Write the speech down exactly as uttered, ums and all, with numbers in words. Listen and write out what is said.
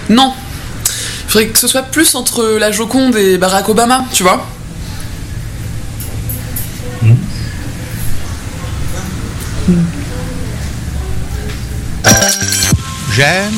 Non. Il faudrait que ce soit plus entre la Joconde et Barack Obama, tu vois. Mmh. J'aime